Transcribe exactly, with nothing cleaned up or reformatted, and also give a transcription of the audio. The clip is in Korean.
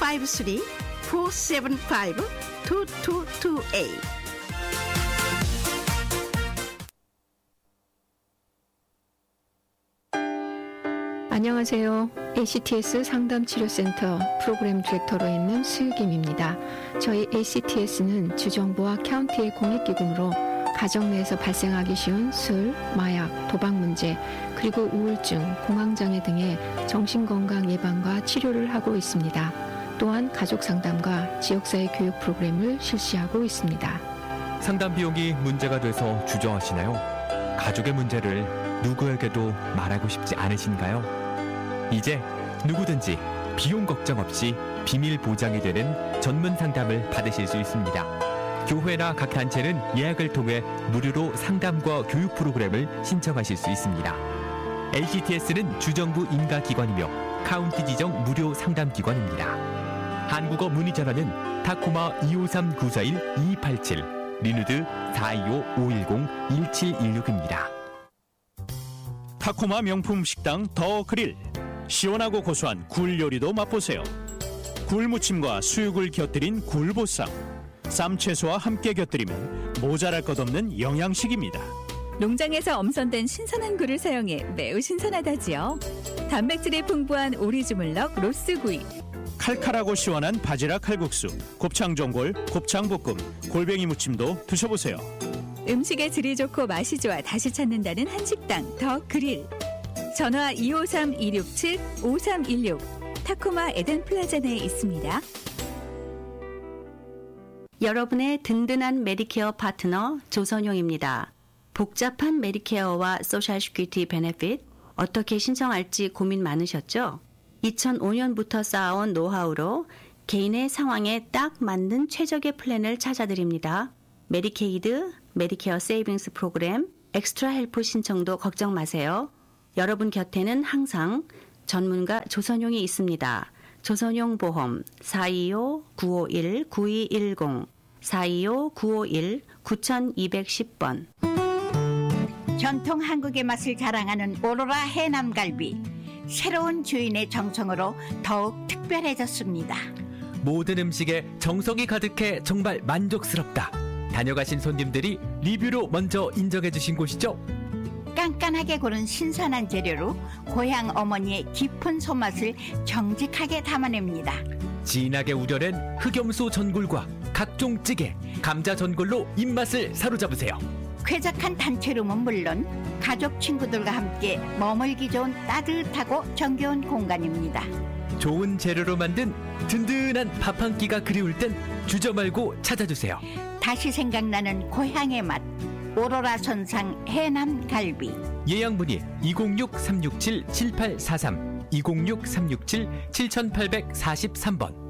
파이브쓰리 포세븐파이브 투투투에잇. 안녕하세요. 에이씨티에스 상담치료센터 프로그램 디렉터로 있는 수유김입니다. 저희 에이씨티에스는 주정부와 카운티의 공익기금으로 가정 내에서 발생하기 쉬운 술, 마약, 도박 문제, 그리고 우울증, 공황장애 등의 정신건강 예방과 치료를 하고 있습니다. 또한 가족 상담과 지역사회 교육 프로그램을 실시하고 있습니다. 상담 비용이 문제가 돼서 주저하시나요? 가족의 문제를 누구에게도 말하고 싶지 않으신가요? 이제 누구든지 비용 걱정 없이 비밀 보장이 되는 전문 상담을 받으실 수 있습니다. 교회나 각 단체는 예약을 통해 무료로 상담과 교육 프로그램을 신청하실 수 있습니다. 에이씨티에스는 주정부 인가기관이며 카운티 지정 무료 상담기관입니다. 한국어 문의 전화는 타코마 이오삼 구사일 이이팔칠, 리누드 사이오 오일공 일칠일육입니다. 타코마 명품 식당 더 그릴. 시원하고 고소한 굴 요리도 맛보세요. 굴무침과 수육을 곁들인 굴보쌈. 쌈채소와 함께 곁들이면 모자랄 것 없는 영양식입니다. 농장에서 엄선된 신선한 굴을 사용해 매우 신선하다지요. 단백질이 풍부한 오리주물럭 로스구이. 칼칼하고 시원한 바지락 칼국수, 곱창전골, 곱창볶음, 골뱅이 무침도 드셔보세요. 음식의 질이 좋고 맛이 좋아 다시 찾는다는 한식당 더 그릴. 전화 이오삼 이육칠 오삼일육. 타코마 에덴 플라자 내에 있습니다. 여러분의 든든한 메디케어 파트너 조선용입니다. 복잡한 메디케어와 소셜 시큐리티 베네핏 어떻게 신청할지 고민 많으셨죠? 이천오 년부터 쌓아온 노하우로 개인의 상황에 딱 맞는 최적의 플랜을 찾아드립니다. 메디케이드, 메디케어 세이빙스 프로그램, 엑스트라 헬프 신청도 걱정 마세요. 여러분 곁에는 항상 전문가 조선용이 있습니다. 조선용 보험 사이오 구오일 구이일공, 사이오 구오일 구이일공 번. 전통 한국의 맛을 자랑하는 오로라 해남갈비. 새로운 주인의 정성으로 더욱 특별해졌습니다. 모든 음식에 정성이 가득해 정말 만족스럽다. 다녀가신 손님들이 리뷰로 먼저 인정해 주신 곳이죠. 깐깐하게 고른 신선한 재료로 고향 어머니의 깊은 손맛을 정직하게 담아냅니다. 진하게 우려낸 흑염소 전골과 각종 찌개, 감자 전골로 입맛을 사로잡으세요. 쾌적한 단체룸은 물론 가족 친구들과 함께 머물기 좋은 따뜻하고 정겨운 공간입니다. 좋은 재료로 만든 든든한 밥 한 끼가 그리울 땐 주저 말고 찾아주세요. 다시 생각나는 고향의 맛, 오로라 선상 해남 갈비. 예약 문의 이공육 삼육칠 칠팔사삼, 이공육 삼육칠 칠팔사삼 번.